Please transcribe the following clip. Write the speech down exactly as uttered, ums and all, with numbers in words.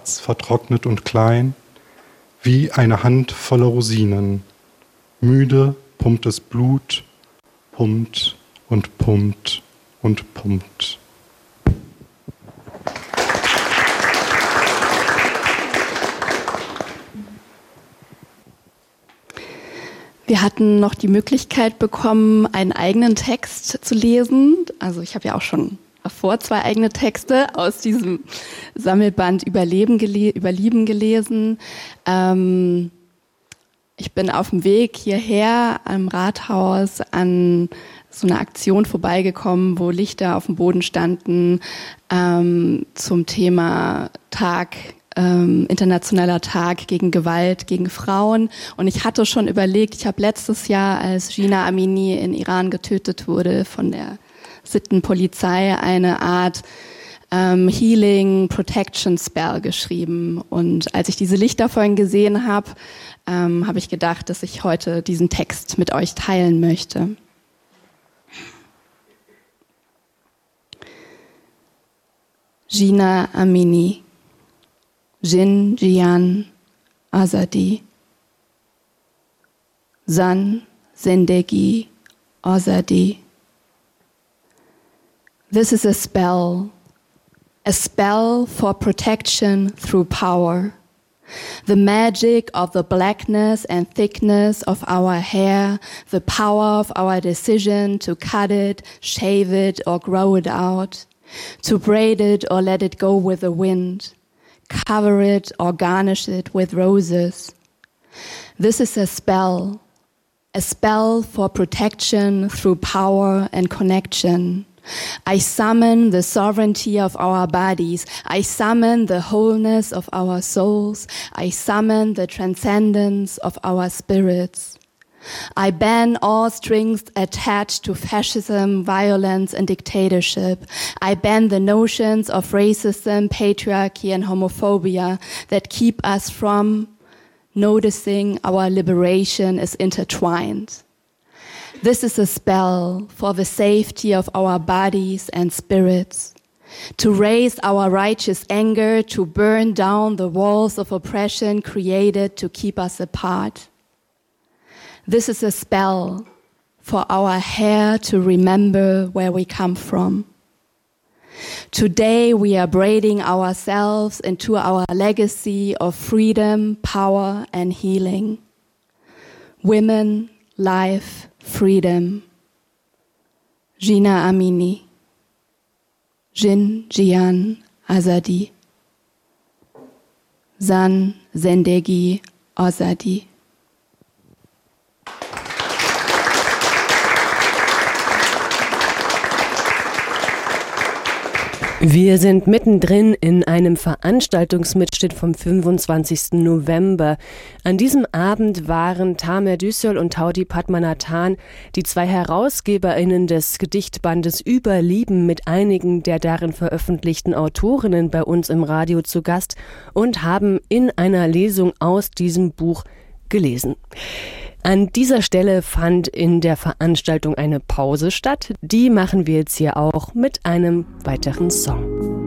schwarz, vertrocknet und klein, wie eine Hand voller Rosinen. Müde pumpt es Blut, pumpt und pumpt und pumpt. Wir hatten noch die Möglichkeit bekommen, einen eigenen Text zu lesen. Also ich habe ja auch schon davor zwei eigene Texte aus diesem Sammelband Überleben gele- Überlieben gelesen. Ähm, ich bin auf dem Weg hierher am Rathaus an so eine Aktion vorbeigekommen, wo Lichter auf dem Boden standen ähm, zum Thema Tag Ähm, internationaler Tag gegen Gewalt gegen Frauen. Und ich hatte schon überlegt, ich habe letztes Jahr, als Jina Amini in Iran getötet wurde von der Sittenpolizei, eine Art ähm, Healing Protection Spell geschrieben. Und als ich diese Lichter vorhin gesehen habe, ähm, habe ich gedacht, dass ich heute diesen Text mit euch teilen möchte. Jina Amini, Jin Jian Azadi, Zan Zindagi Azadi. This is a spell, a spell for protection through power. The magic of the blackness and thickness of our hair, the power of our decision to cut it, shave it, or grow it out, to braid it or let it go with the wind, cover it or garnish it with roses. This is a spell, a spell for protection through power and connection. I summon the sovereignty of our bodies. I summon the wholeness of our souls. I summon the transcendence of our spirits. I ban all strings attached to fascism, violence, and dictatorship. I ban the notions of racism, patriarchy, and homophobia that keep us from noticing our liberation is intertwined. This is a spell for the safety of our bodies and spirits, to raise our righteous anger, to burn down the walls of oppression created to keep us apart. This is a spell for our hair to remember where we come from. Today we are braiding ourselves into our legacy of freedom, power, and healing. Women, life, freedom. Jina Amini, Jin Jian Azadi, Zan Zendegi Azadi. Wir sind mittendrin in einem Veranstaltungsmitschnitt vom fünfundzwanzigsten November. An diesem Abend waren Tamer Düssel und Taudi Padmanathan, die zwei HerausgeberInnen des Gedichtbandes Überlieben, mit einigen der darin veröffentlichten Autorinnen bei uns im Radio zu Gast und haben in einer Lesung aus diesem Buch gelesen. An dieser Stelle fand in der Veranstaltung eine Pause statt. Die machen wir jetzt hier auch mit einem weiteren Song.